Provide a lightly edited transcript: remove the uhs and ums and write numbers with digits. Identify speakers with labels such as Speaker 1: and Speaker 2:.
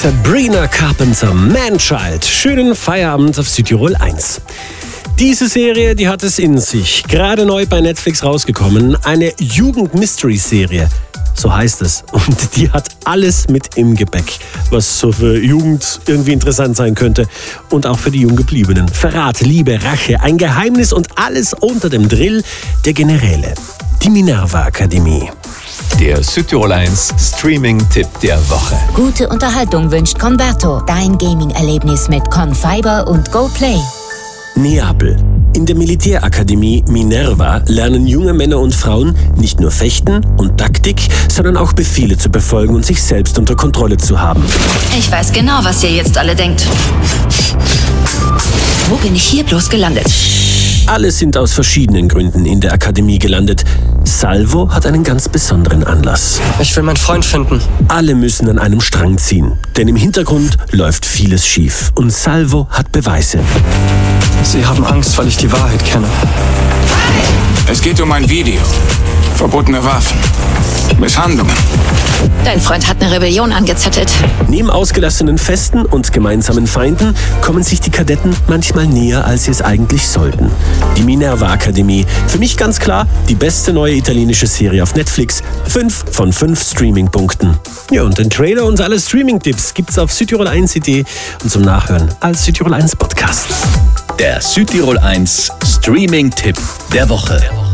Speaker 1: Sabrina Carpenter, Man-Child. Schönen Feierabend auf Südtirol 1. Diese Serie, die hat es in sich. Gerade neu bei Netflix rausgekommen. Eine Jugend-Mystery-Serie. So heißt es. Und die hat alles mit im Gepäck, was so für Jugend irgendwie interessant sein könnte. Und auch für die Junggebliebenen. Verrat, Liebe, Rache, ein Geheimnis und alles unter dem Drill der Generäle. Die Minerva-Akademie.
Speaker 2: Der Südtirol 1 Streaming-Tipp der Woche.
Speaker 3: Gute Unterhaltung wünscht Converto. Dein Gaming-Erlebnis mit Confiber und GoPlay.
Speaker 1: Neapel. In der Militärakademie Minerva lernen junge Männer und Frauen nicht nur Fechten und Taktik, sondern auch Befehle zu befolgen und sich selbst unter Kontrolle zu haben.
Speaker 4: Ich weiß genau, was ihr jetzt alle denkt. Wo bin ich hier bloß gelandet?
Speaker 1: Alle sind aus verschiedenen Gründen in der Akademie gelandet. Salvo hat einen ganz besonderen Anlass.
Speaker 5: Ich will meinen Freund finden.
Speaker 1: Alle müssen an einem Strang ziehen, denn im Hintergrund läuft vieles schief. Und Salvo hat Beweise.
Speaker 5: Sie haben Angst, weil ich die Wahrheit kenne.
Speaker 6: Es geht um ein Video. Verbotene Waffen. Misshandlungen.
Speaker 4: Dein Freund hat eine Rebellion angezettelt.
Speaker 1: Neben ausgelassenen Festen und gemeinsamen Feinden kommen sich die Kadetten manchmal näher, als sie es eigentlich sollten. Die Minerva-Akademie. Für mich ganz klar die beste neue italienische Serie auf Netflix. 5 von 5 Streaming-Punkten. Ja, und den Trailer und alle Streaming-Tipps gibt's auf südtirol1.de und zum Nachhören als Südtirol 1 Podcast.
Speaker 2: Der Südtirol 1 Streaming-Tipp der Woche.